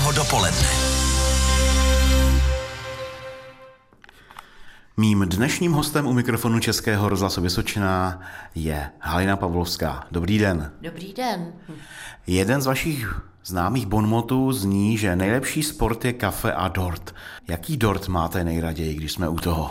Českého dopoledne. Mým dnešním hostem u mikrofonu Českého rozhlasu Vysočina je Halina Pavlovská. Dobrý den. Dobrý den. Jeden z vašich známých bonmotů zní, že nejlepší sport je kafe a dort. Jaký dort máte nejraději, když jsme u toho?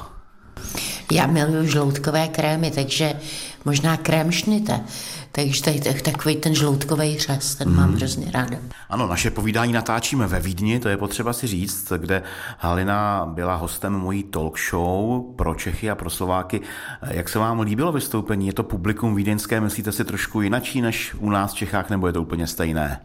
Já miluju žloutkové krémy, takže možná krém šnite. Takže takový ten žloutkový řez, ten mám hrozně ráda. Ano, naše povídání natáčíme ve Vídni, to je potřeba si říct, kde Halina byla hostem mojí talk show pro Čechy a pro Slováky. Jak se vám líbilo vystoupení? Je to publikum vídeňské, myslíte si trošku jinačí než u nás v Čechách, nebo je to úplně stejné?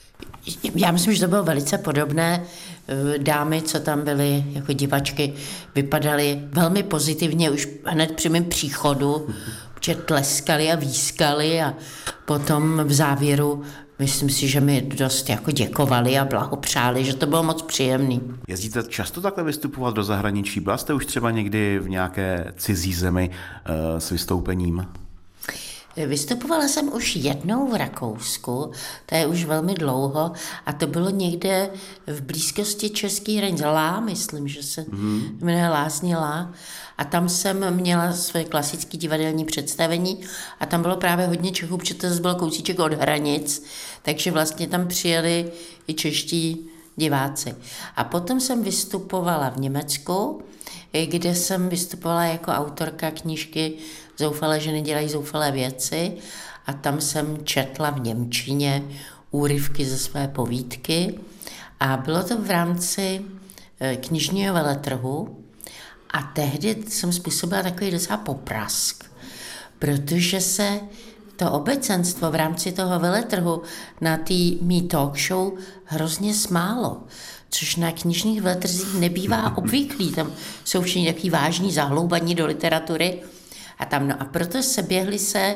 Já myslím, že to bylo velice podobné. Dámy, co tam byly jako divačky, vypadaly velmi pozitivně už hned při mém příchodu, protože tleskali a výskali a potom v závěru myslím si, že mi dost jako děkovali a blahopřáli, že to bylo moc příjemný. Jezdíte často takhle vystupovat do zahraničí? Byla jste už třeba někdy v nějaké cizí zemi s vystoupením? Vystupovala jsem už jednou v Rakousku, to je už velmi dlouho, a to bylo někde v blízkosti českých hranic. Lá, myslím, že se jmenuje Lázně Lá. A tam jsem měla své klasické divadelní představení a tam bylo právě hodně Čechů, protože to byl kousíček od hranic, takže vlastně tam přijeli i čeští diváci. A potom jsem vystupovala v Německu, kde jsem vystupovala jako autorka knížky Zoufalé ženy dělají zoufalé věci a tam jsem četla v němčině úryvky ze své povídky a bylo to v rámci knižního veletrhu a tehdy jsem způsobila takový docela poprask, protože se to obecenstvo v rámci toho veletrhu na té mý talk show hrozně smálo, což na knižních veletrzích nebývá obvyklý. Tam jsou všichni takový vážní zahloubaní do literatury a proto se běhli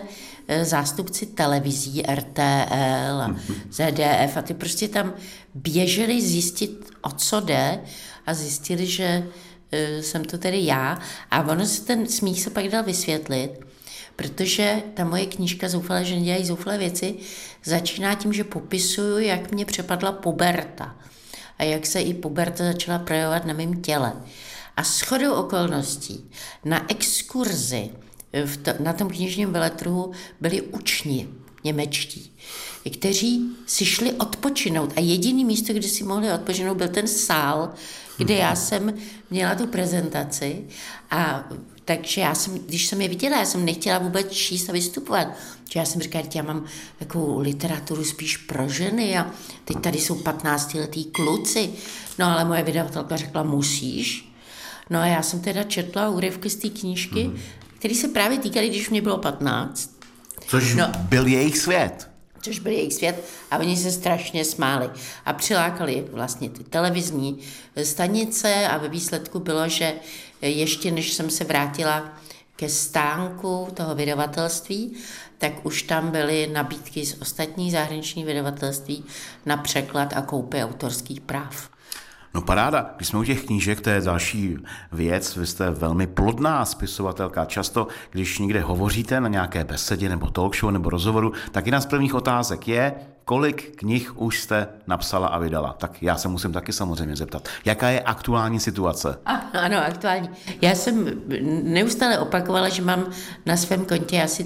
zástupci televizí RTL a ZDF a ty prostě tam běželi zjistit, o co jde a zjistili, že jsem to tedy já a ono se ten smích se pak dal vysvětlit, protože ta moje knížka Zoufalé ženy dělají zoufalé věci začíná tím, že popisuju, jak mě přepadla puberta a jak se i puberta začala projevovat na mém těle. A shodou okolností na exkurzi na tom knižním veletrhu byli učni němečtí, kteří si šli odpočinout a jediný místo, kde si mohli odpočinout, byl ten sál, kde já jsem měla tu prezentaci a takže když jsem je viděla, já jsem nechtěla vůbec číst a vystupovat. Já jsem říkala, že já mám takovou literaturu spíš pro ženy a teď tady jsou 15letý kluci. No ale moje vydavatelka řekla, musíš. No a já jsem teda četla úryvky z té knížky, které se právě týkaly, když mě bylo 15. Což byl jejich svět. Což byl jejich svět a oni se strašně smáli. A přilákali vlastně ty televizní stanice a ve výsledku bylo, že ještě než jsem se vrátila ke stánku toho vydavatelství, tak už tam byly nabídky z ostatních zahraničních vydavatelství na překlad a koupy autorských práv. No paráda, když jsme u těch knížek, to je další věc, vy jste velmi plodná spisovatelka. Často, když někde hovoříte na nějaké besedě nebo talk show nebo rozhovoru, tak jedna z prvních otázek je, kolik knih už jste napsala a vydala. Tak já se musím taky samozřejmě zeptat, jaká je aktuální situace? Ano, aktuální. Já jsem neustále opakovala, že mám na svém kontě asi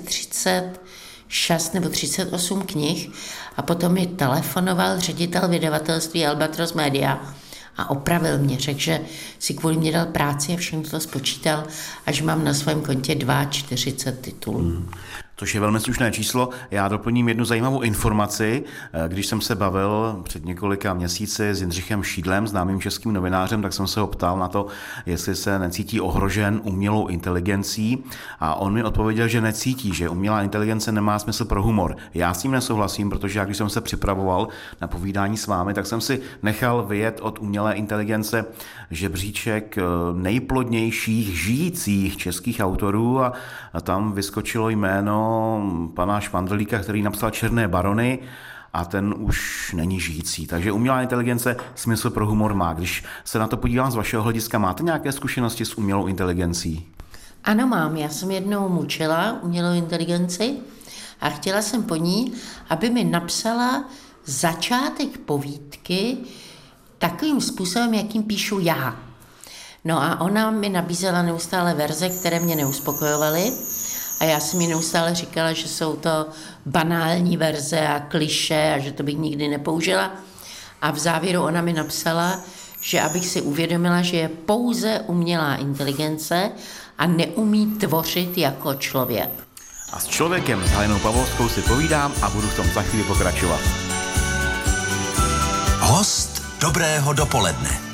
36 nebo 38 knih a potom mi telefonoval ředitel vydavatelství Albatros Media a opravil mě, řekl, že si kvůli mě dal práci a všechno to spočítal a že mám na svém kontě 42 titulů. Což je velmi slušné číslo. Já doplním jednu zajímavou informaci. Když jsem se bavil před několika měsíci s Jindřichem Šídlem, známým českým novinářem, tak jsem se ho ptal na to, jestli se necítí ohrožen umělou inteligencí a on mi odpověděl, že necítí, že umělá inteligence nemá smysl pro humor. Já s tím nesouhlasím, protože já, když jsem se připravoval na povídání s vámi, tak jsem si nechal vyjet od umělé inteligence žebříček nejplodnějších žijících českých autorů a tam vyskočilo jméno pana Švandlíka, který napsal Černé barony a ten už není žijící. Takže umělá inteligence smysl pro humor má. Když se na to podívám z vašeho hlediska, máte nějaké zkušenosti s umělou inteligencí? Ano, mám. Já jsem jednou mučila umělou inteligenci a chtěla jsem po ní, aby mi napsala začátek povídky takovým způsobem, jakým píšu já. No a ona mi nabízela neustále verze, které mě neuspokojovaly. A já jsem mi neustále říkala, že jsou to banální verze a klišé a že to bych nikdy nepoužila. A v závěru ona mi napsala, že abych si uvědomila, že je pouze umělá inteligence a neumí tvořit jako člověk. A s člověkem, s Halinou Pavlovskou, si povídám a budu v tom za chvíli pokračovat. Host dobrého dopoledne.